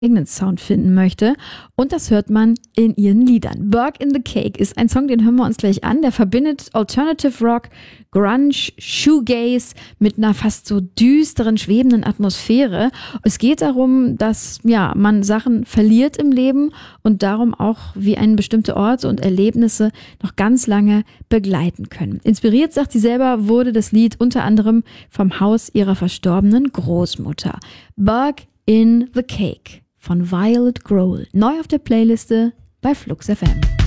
eigenen Sound finden möchte. Und das hört man in ihren Liedern. Burke in the Cake ist ein Song, den hören wir uns gleich an. Der verbindet Alternative Rock, Grunge, Shoegaze mit einer fast so düsteren, schwebenden Atmosphäre. Es geht darum, dass man Sachen verliert im Leben und darum auch, wie einen bestimmte Orte und Erlebnisse noch ganz lange begleiten können. Inspiriert, sagt sie selber, wurde das Lied unter anderem vom Haus ihrer verstorbenen Großmutter. Burke in the Cake von Violet Grohl. Neu auf der Playliste bei Flux FM.